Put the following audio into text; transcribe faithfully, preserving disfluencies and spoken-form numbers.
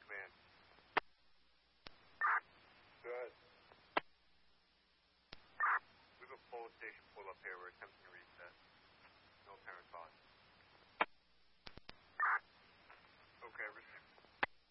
command. Good. We have a pole station pull up here. We're attempting to reset. No apparent cause.